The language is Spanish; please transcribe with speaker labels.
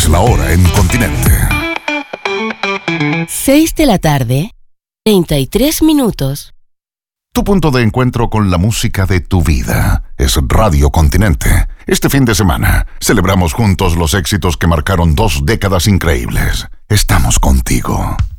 Speaker 1: Es la hora en Continente.
Speaker 2: 6 de la tarde, 33 minutos.
Speaker 1: Tu punto de encuentro con la música de tu vida es Radio Continente. Este fin de semana celebramos juntos los éxitos que marcaron 2 décadas increíbles. Estamos contigo.